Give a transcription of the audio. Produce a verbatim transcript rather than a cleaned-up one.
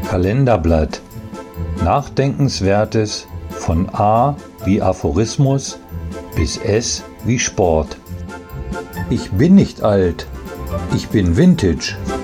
Kalenderblatt. Nachdenkenswertes von A wie Aphorismus bis S wie Sport. Ich bin nicht alt, ich bin Vintage.